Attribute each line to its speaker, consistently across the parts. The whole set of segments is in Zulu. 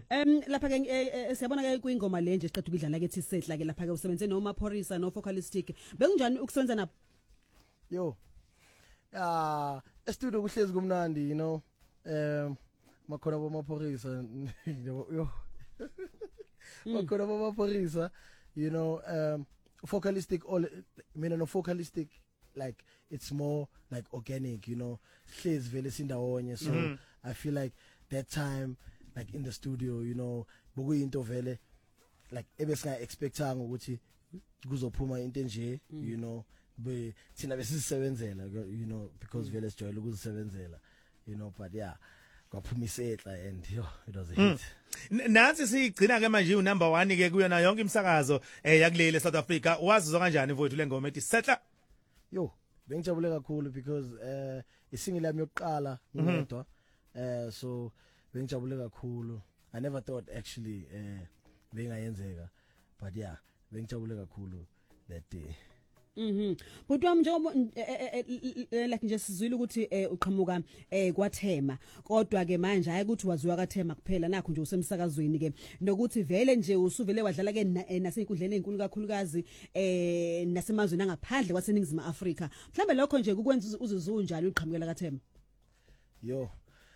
Speaker 1: Lapha ke siyabona ke kuingoma le nje siqedwe ukudlala ke Thisetla ke lapha ke usebenze no Maphorisa no Focalistic. Bekunjani ukusebenza na?
Speaker 2: Yo. Studio kuhlezi kumnandi, you know. Makhona boMaphorisa, yo. Makhona boMaphorisa, you know, Focalistic no Focalistic, like it's more like organic, you know. Hlezi vele sindawonye, so I feel like that time like in the studio, you know, bokuyinto vele like ebesinga expectanga ukuthi kuzophuma into nje, you know, be thina besisebenzela, you know, because vele sijwayele ukuzisebenzela, you know, but yeah, kwaphuma isetla and yo, it was a hit.
Speaker 3: Nansi sigcina ke manje unumber 1 ke kuyona yonke imsakazo yakuleli South Africa. Wazizwa kanjani mfowethu le ngoma ethi Setla?
Speaker 2: Yo, bengijabule kakhulu because isingle yami yokuqala ngedwa. So bengijabule kakhulu. I never thought actually bengayenzeka, but yeah, bengijabule kakhulu that day.
Speaker 1: But wami njengoba like nje sizwile ukuthi uqhamuka kwaThema, kodwa ke manje hayi ukuthi waziwa kaThema kuphela nakho nje usemsakazweni ke nokuthi vele nje usuvele wadlala ke naseyikundleni ezinkulu kakhulukazi nasemazweni angaphandle kwaseningizimu Afrika. Mhlambe lokho nje kukwenza uzizwe unjani uqhamukela kaThema?
Speaker 2: Yo.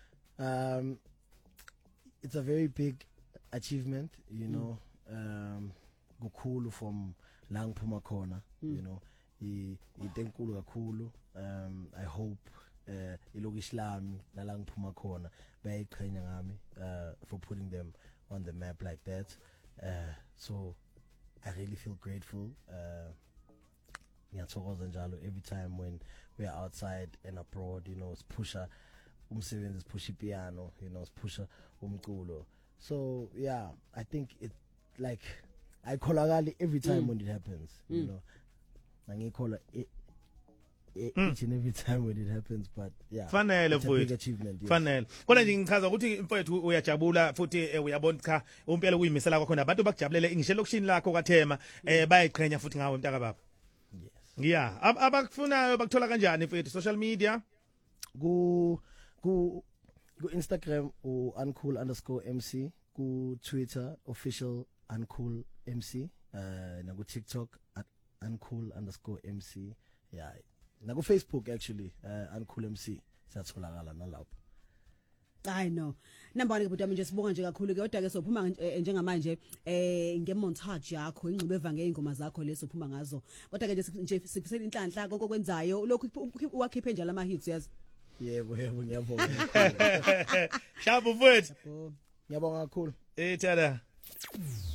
Speaker 2: It's a very big achievement, you know. Kukhulu from la ngiphuma khona, you know. Itenkulu kakhulu. I hope ilokishi lami la ngiphuma khona bayiqhenya ngami for putting them on the map like that. So I really feel grateful. Ngiyathokoza njalo every time when we are outside and abroad, you know, pusha umsebenzi, pusha piano, you know, pusha umculo. So yeah, I think it like I call every time when it happens, you know. Ngikhola each and every time when it happens, but yeah,
Speaker 3: fanele
Speaker 2: big achievement.
Speaker 3: Fanele kodwa nje ngichaza ukuthi mfowethu uyajabula futhi uyabona cha impela kuyimisela kwakho nabantu bakujabulele ingisho lokushini lakho kwaThema bayiqhenya futhi ngawe mntaka baba.
Speaker 2: Yes.
Speaker 3: Yeah, abakufunayo bakuthola kanjani mfowethu social media?
Speaker 2: Ku Instagram @uncool_MC, ku Twitter official @uncoolmc, na ku TikTok @uncool_MC, yeah, na ku Facebook actually uncoolmc siyatholakala nalapho.
Speaker 1: I know. Number 1 ke butami nje sibonga nje kakhulu ke kodwa ke sophuma njengamanje ngemontage yakho ingxibe evange ingoma zakho leso phuma ngazo. Kodwa ke nje sikufisela inhlanhla konke okwenzayo lokhu uwakhiphe njalo ama hits yazi.
Speaker 2: Yebo ngiyabonga.
Speaker 3: Shabu mfowethu.
Speaker 2: Ngiyabonga kakhulu.
Speaker 3: Tada.